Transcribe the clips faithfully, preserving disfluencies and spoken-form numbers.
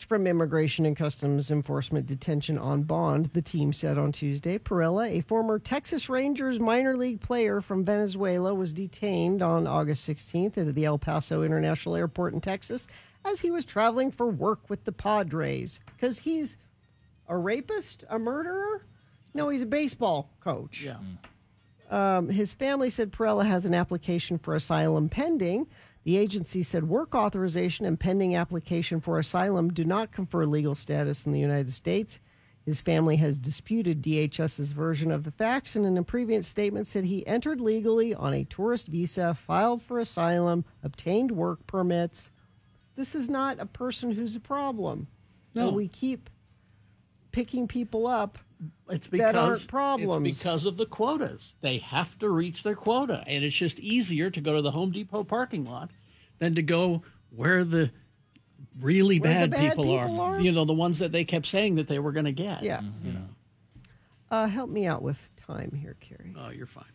from Immigration and Customs Enforcement detention on bond, the team said on Tuesday. Perella, a former Texas Rangers minor league player from Venezuela, was detained on August sixteenth at the El Paso International Airport in Texas as he was traveling for work with the Padres. Because he's a rapist, a murderer? No, he's a baseball coach. Yeah. Um, his family said Perella has an application for asylum pending. The agency said work authorization and pending application for asylum do not confer legal status in the United States. His family has disputed DHS's version of the facts and in a previous statement said he entered legally on a tourist visa, filed for asylum, obtained work permits. This is not a person who's a problem. No. And we keep picking people up It's that because aren't problems. It's because of the quotas. They have to reach their quota, and it's just easier to go to the Home Depot parking lot than to go where the really Where bad, the bad people, people are. are? You know, the ones that they kept saying that they were going to get. Yeah. You know. Uh, help me out with time here, Carrie. Oh, you're fine.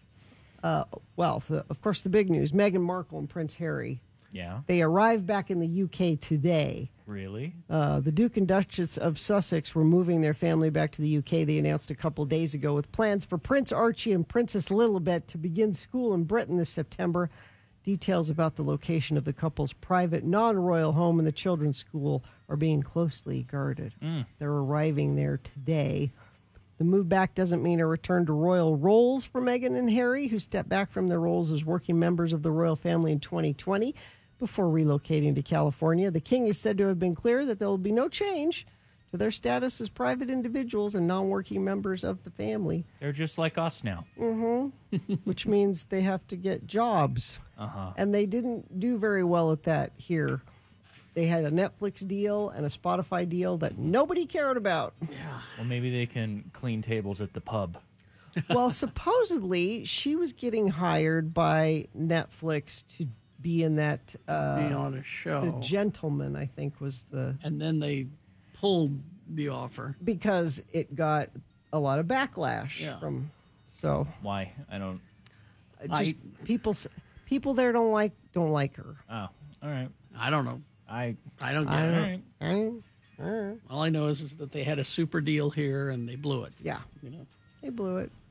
Uh, well, the, of course, the big news, Meghan Markle and Prince Harry. Yeah. They arrived back in the U K today. Really? Uh, the Duke and Duchess of Sussex were moving their family back to the U K, they announced a couple days ago, with plans for Prince Archie and Princess Lilibet to begin school in Britain this September. Details about the location of the couple's private, non-royal home and the children's school are being closely guarded. Mm. They're arriving there today. The move back doesn't mean a return to royal roles for Meghan and Harry, who stepped back from their roles as working members of the royal family in twenty twenty. Before relocating to California, the king is said to have been clear that there will be no change to their status as private individuals and non-working members of the family. They're just like us now. Mm-hmm. Which means they have to get jobs. Uh-huh. And they didn't do very well at that here. They had a Netflix deal and a Spotify deal that nobody cared about. Well, maybe they can clean tables at the pub. Well, supposedly, she was getting hired by Netflix to be in that uh, Be on a show. The Gentleman, I think, was the And then they pulled the offer. because it got a lot of backlash Yeah. from so Why? I don't... uh, just people s- people there don't like don't like her. Oh, all right. I don't know. I... I don't get I it. don't- All right. Uh, uh, All I know is, is that they had a super deal here and they blew it. yeah, You know. they blew it.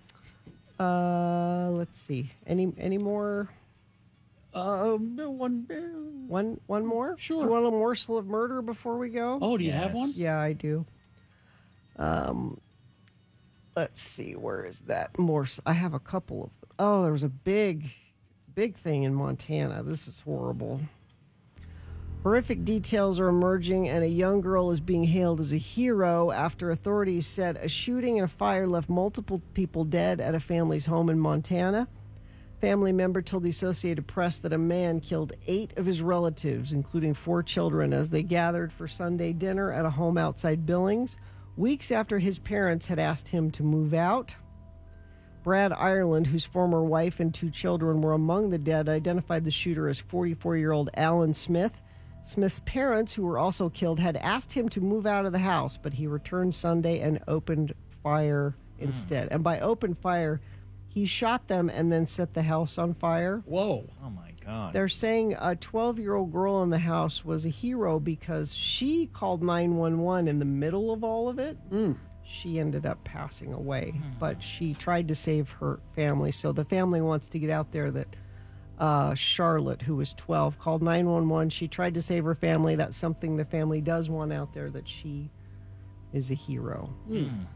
Uh, let's see. Any any more? Uh, one. uh, One one more? Sure. Do you want a morsel of murder before we go? Oh, do you have Yes. one? Yeah, I do. Um, let's see. Where is that morsel? I have a couple of them. Oh, there was a big, big thing in Montana. This is horrible. Horrific details are emerging, and a young girl is being hailed as a hero after authorities said a shooting and a fire left multiple people dead at a family's home in Montana. Family member told the Associated Press that a man killed eight of his relatives, including four children, as they gathered for Sunday dinner at a home outside Billings, weeks after his parents had asked him to move out. Brad Ireland, whose former wife and two children were among the dead, identified the shooter as forty-four-year-old Alan Smith. Smith's parents, who were also killed, had asked him to move out of the house, but he returned Sunday and opened fire instead. And by open fire, he shot them and then set the house on fire. Whoa. Oh, my God. They're saying a twelve-year-old girl in the house was a hero because she called nine one one in the middle of all of it. Mm. She ended up passing away, but she tried to save her family. So the family wants to get out there that uh, Charlotte, who was twelve, called nine one one. She tried to save her family. That's something the family does want out there, that she is a hero. Mm.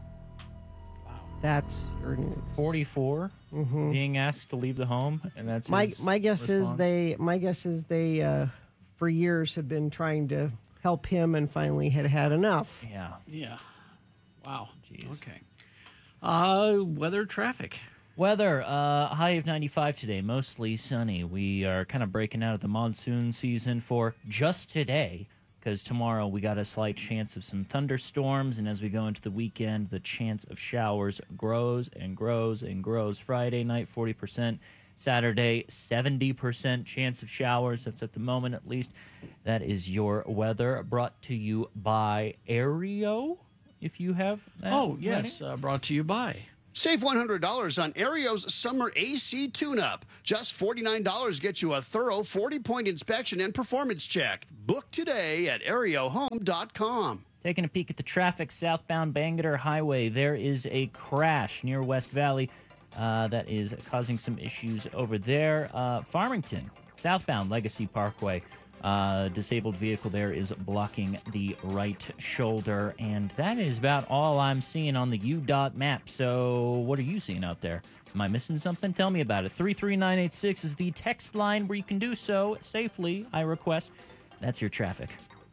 That's your news. forty-four Mhm. being asked to leave the home, and that's My his my guess is response? they my guess is they uh, for years have been trying to help him and finally had had enough. Yeah. Yeah. Wow. Jeez. Okay. Uh, weather, traffic. Weather, uh, high of ninety-five today, mostly sunny. We are kind of breaking out of the monsoon season for just today, because tomorrow we got a slight chance of some thunderstorms, and as we go into the weekend, the chance of showers grows and grows and grows. Friday night, forty percent. Saturday, seventy percent chance of showers. That's at the moment, at least. That is your weather, brought to you by Aereo, if you have that. Oh, ready. yes. Uh, brought to you by Save one hundred dollars on Aereo's summer A C tune-up. Just forty-nine dollars gets you a thorough forty-point inspection and performance check. Book today at aereo home dot com. Taking a peek at the traffic southbound Bangerter Highway, there is a crash near West Valley uh, that is causing some issues over there. Uh, Farmington, southbound Legacy Parkway, uh, disabled vehicle there is blocking the right shoulder, and that is about all I'm seeing on the U DOT map. So what are you seeing out there? Am I missing something? Tell me about it. three three nine eight six is the text line where you can do so safely, I request. That's your traffic.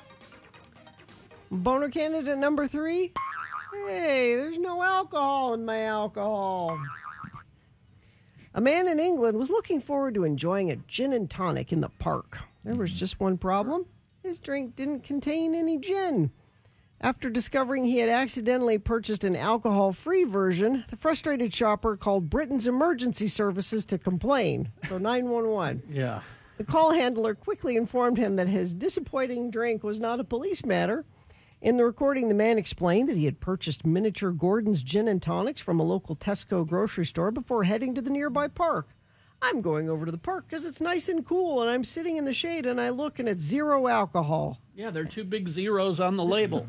Boner candidate number three. Hey, there's no alcohol in my alcohol. A man in England was looking forward to enjoying a gin and tonic in the park. There was just one problem. His drink didn't contain any gin. After discovering he had accidentally purchased an alcohol-free version, the frustrated shopper called Britain's emergency services to complain. So nine one one. Yeah. The call handler quickly informed him that his disappointing drink was not a police matter. In the recording, the man explained that he had purchased miniature Gordon's gin and tonics from a local Tesco grocery store before heading to the nearby park. I'm going over to the park because it's nice and cool, and I'm sitting in the shade, and I look, and it's zero alcohol. Yeah, there are two big zeros on the label.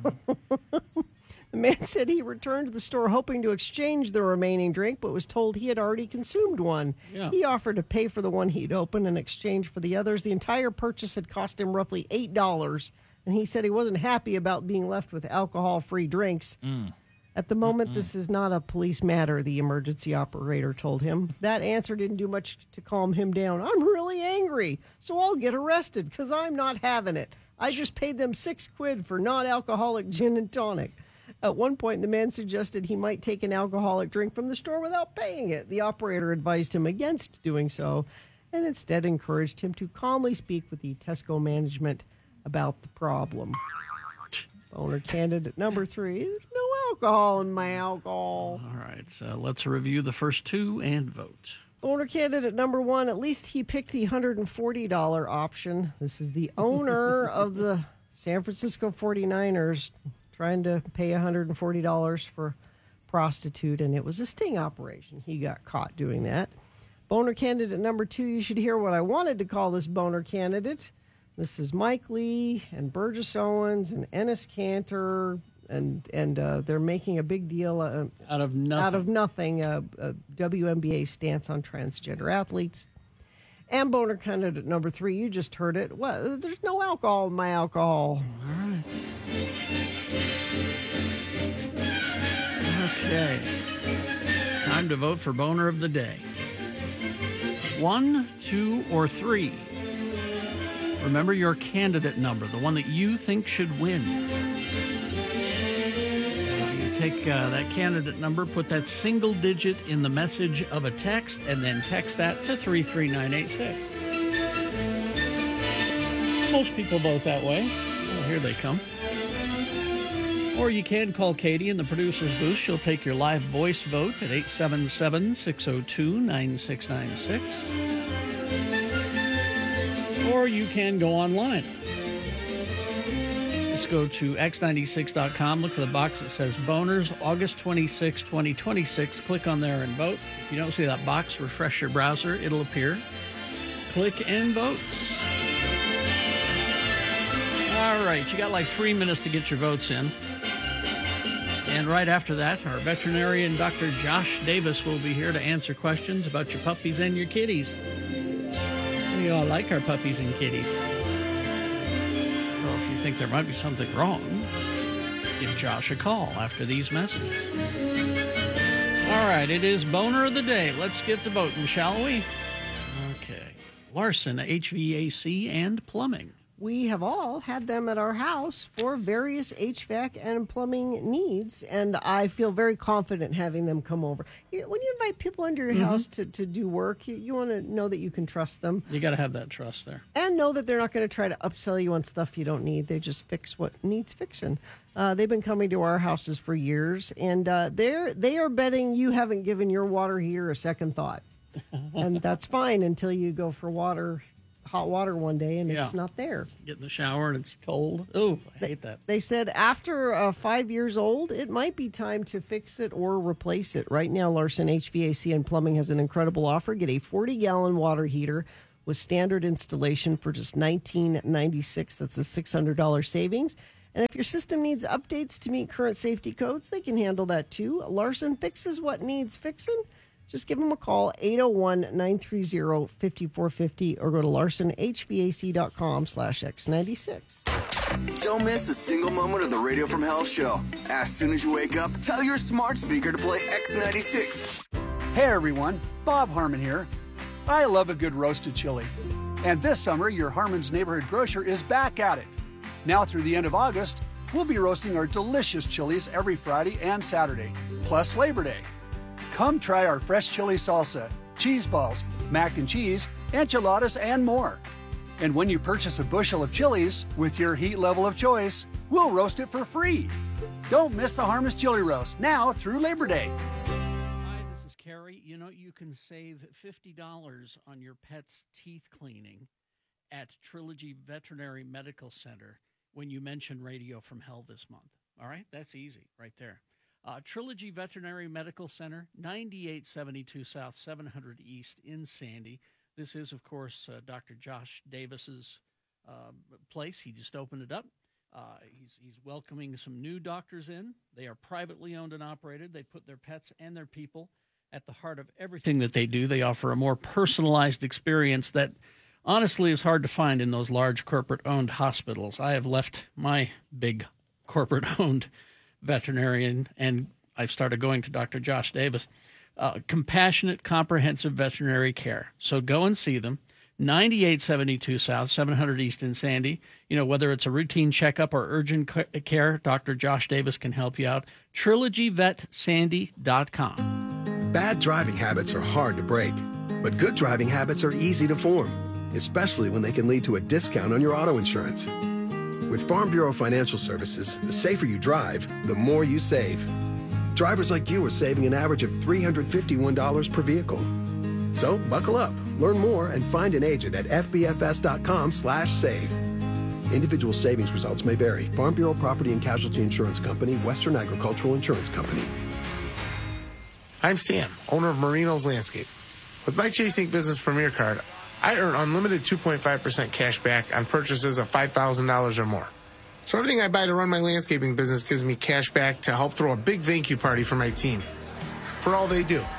The man said he returned to the store hoping to exchange the remaining drink, but was told he had already consumed one. Yeah. He offered to pay for the one he'd opened in exchange for the others. The entire purchase had cost him roughly eight dollars. And he said he wasn't happy about being left with alcohol-free drinks. Mm. At the moment, Mm-mm. this is not a police matter, the emergency operator told him. That answer didn't do much to calm him down. I'm really angry, so I'll get arrested because I'm not having it. I just paid them six quid for non-alcoholic gin and tonic. At one point, the man suggested he might take an alcoholic drink from the store without paying it. The operator advised him against doing so and instead encouraged him to calmly speak with the Tesco management about the problem. Boner candidate number three. There's no alcohol in my alcohol. All right, so let's review the first two and vote. Boner candidate number one. At least he picked the one hundred forty dollars option. This is the owner of the San Francisco forty-niners trying to pay one hundred forty dollars for prostitute, and it was a sting operation. He got caught doing that. Boner candidate number two. You should hear what I wanted to call this boner candidate. This is Mike Lee and Burgess Owens and Ennis Cantor, and and uh, they're making a big deal uh, out of nothing. Out of nothing, uh, a W N B A stance on transgender athletes. And boner candidate number three, you just heard it. Well, there's no alcohol in my alcohol. All right. Okay. Time to vote for boner of the day. One, two, or three. Remember your candidate number, the one that you think should win. You take uh, that candidate number, put that single digit in the message of a text, and then text that to three three nine eight six. Most people vote that way. Oh, here they come. Or you can call Katie in the producer's booth. She'll take your live voice vote at eight seven seven, six zero two, nine six nine six. Or you can go online. Just go to x ninety-six dot com, look for the box that says Boners, August twenty-sixth, twenty twenty-six. Click on there and vote. If you don't see that box, refresh your browser. It'll appear. Click and vote. All right, you got like three minutes to get your votes in. And right after that, our veterinarian, Doctor Josh Davis, will be here to answer questions about your puppies and your kitties. We all like our puppies and kitties. So if you think there might be something wrong, give Josh a call after these messages. All right, it is Boner of the Day. Let's get to voting, shall we? Okay. Larson, H V A C and Plumbing. We have all had them at our house for various H V A C and plumbing needs, and I feel very confident having them come over. You know, when you invite people into your mm-hmm. house to, to do work, you, you want to know that you can trust them. You got to have that trust there. And know that they're not going to try to upsell you on stuff you don't need. They just fix what needs fixing. Uh, they've been coming to our houses for years, and uh, they're, they are betting you haven't given your water heater a second thought. And that's fine until you go for water hot water one day and Yeah. it's not there. Get in the shower and it's cold. Oh, I hate that. They said after uh, five years old, it might be time to fix it or replace it. Right now, Larson H V A C and Plumbing has an incredible offer. Get a forty-gallon water heater with standard installation for just nineteen ninety-six. That's a six hundred dollars savings. And if your system needs updates to meet current safety codes, they can handle that too. Larson fixes what needs fixing. Just give them a call, eight oh one, nine three zero, five four five zero, or go to larson h v a c dot com slash x ninety-six. Don't miss a single moment of the Radio from Hell show. As soon as you wake up, tell your smart speaker to play X ninety-six. Hey everyone, Bob Harmon here. I love a good roasted chili. And this summer, your Harmon's Neighborhood Grocer is back at it. Now through the end of August, we'll be roasting our delicious chilies every Friday and Saturday, plus Labor Day. Come try our fresh chili salsa, cheese balls, mac and cheese, enchiladas, and more. And when you purchase a bushel of chilies with your heat level of choice, we'll roast it for free. Don't miss the Harmon's Chili Roast, now through Labor Day. Hi, this is Carrie. You know, you can save fifty dollars on your pet's teeth cleaning at Trilogy Veterinary Medical Center when you mention Radio from Hell this month. All right? That's easy right there. Uh, Trilogy Veterinary Medical Center, ninety-eight seventy-two South, seven hundred East in Sandy. This is, of course, uh, Doctor Josh Davis's uh, place. He just opened it up. Uh, he's, he's welcoming some new doctors in. They are privately owned and operated. They put their pets and their people at the heart of everything that they do. They offer a more personalized experience that honestly is hard to find in those large corporate-owned hospitals. I have left my big corporate-owned veterinarian, and I've started going to Doctor Josh Davis. Uh, compassionate, comprehensive veterinary care. So go and see them. ninety-eight seventy-two South, seven hundred East in Sandy. You know, whether it's a routine checkup or urgent care, Doctor Josh Davis can help you out. trilogy vet sandy dot com. Bad driving habits are hard to break, but good driving habits are easy to form, especially when they can lead to a discount on your auto insurance. With Farm Bureau Financial Services, the safer you drive, the more you save. Drivers like you are saving an average of three hundred fifty-one dollars per vehicle. So buckle up, learn more, and find an agent at f b f s dot com slash save. Individual savings results may vary. Farm Bureau Property and Casualty Insurance Company, Western Agricultural Insurance Company. I'm Sam, owner of Marino's Landscape. With my Chase Incorporated. Business Premier Card, I earn unlimited two point five percent cash back on purchases of five thousand dollars or more. So everything I buy to run my landscaping business gives me cash back to help throw a big thank you party for my team. For all they do.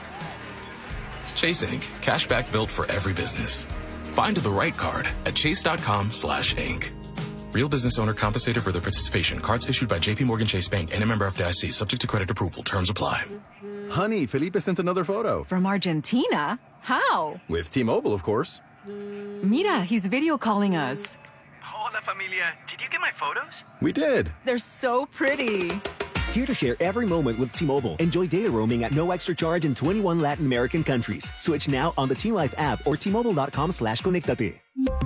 Chase Incorporated. Cashback built for every business. Find the right card at chase dot com slash inc. Real business owner compensated for their participation. Cards issued by J P Morgan Chase Bank and a member F D I C. Subject to credit approval. Terms apply. Honey, Felipe sent another photo. From Argentina? How? With T-Mobile, of course. Mira, he's video calling us. Hola, familia. Did you get my photos? We did. They're so pretty. Here to share every moment with T-Mobile. Enjoy data roaming at no extra charge in twenty-one Latin American countries. Switch now on the T-Life app or T Mobile dot com slash conectate.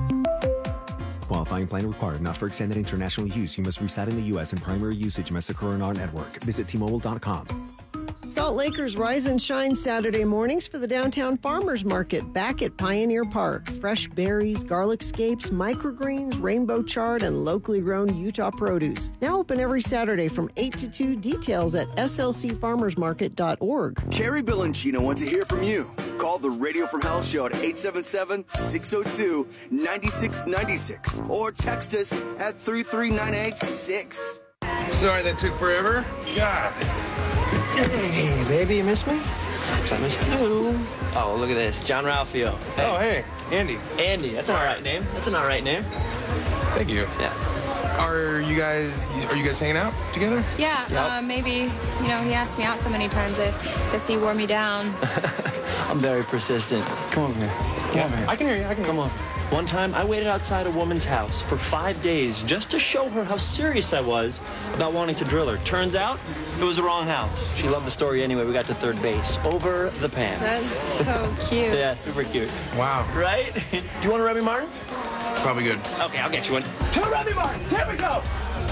Qualifying plan required. Not for extended international use. You must reside in the U S and primary usage must occur on our network. Visit T Mobile dot com. Salt Lakers rise and shine Saturday mornings for the Downtown Farmers Market back at Pioneer Park. Fresh berries, garlic scapes, microgreens, rainbow chard, and locally grown Utah produce. Now open every Saturday from eight to two. Details at s l c farmers market dot org. Carrie, Bill, and Gina want to hear from you. Call the Radio from Hell show at eight seven seven, six oh two, nine six nine six or text us at three three nine eight six. Sorry that took forever. God. Hey, baby, you miss me? I missed you. Oh, look at this. John Ralphio. Hey. Oh, hey, Andy. Andy, that's an all right name. That's an all right name. Thank you. Yeah. Are you guys, are you guys hanging out together? Yeah, yep. uh, maybe. You know, he asked me out so many times, I guess he wore me down. I'm very persistent. Come over here. Come yeah, over here. I can hear you. I can Come hear you. on. One time, I waited outside a woman's house for five days just to show her how serious I was about wanting to drill her. Turns out, it was the wrong house. She loved the story anyway. We got to third base. Over the pants. That's so cute. Yeah, super cute. Wow. Right? Do you want a Remy Martin? Probably good. Okay, I'll get you one. Two Remy Martins. Here we go.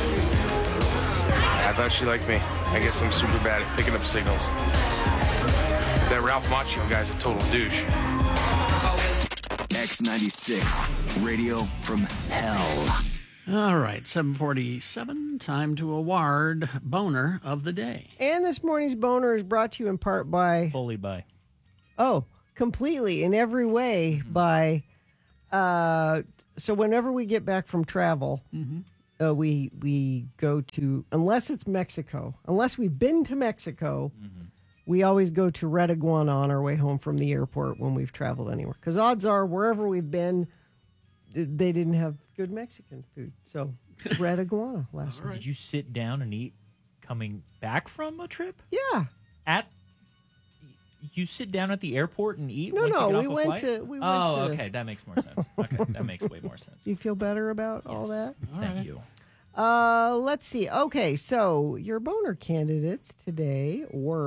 I thought she liked me. I guess I'm super bad at picking up signals. That Ralph Macchio guy's a total douche. X ninety-six point nine six. Radio from hell. All right, seven forty-seven. Time to award Boner of the Day. And this morning's Boner is brought to you in part by... Fully by. Oh, completely, in every way, Mm-hmm. by... Uh, so whenever we get back from travel, Mhm. uh, we we go to... Unless it's Mexico. Unless we've been to Mexico, Mm-hmm. we always go to Red Iguana on our way home from the airport when we've traveled anywhere. Because odds are, wherever we've been, th- they didn't have good Mexican food. So, Red Iguana last night. Did you sit down and eat coming back from a trip? Yeah. At you sit down at the airport and eat? No, once no, you get we off a went flight? to- we went oh, to- okay, that makes more sense. Okay, that makes way more sense. Do you feel better about all that? Thank you. Uh, let's see. Okay, so your boner candidates today were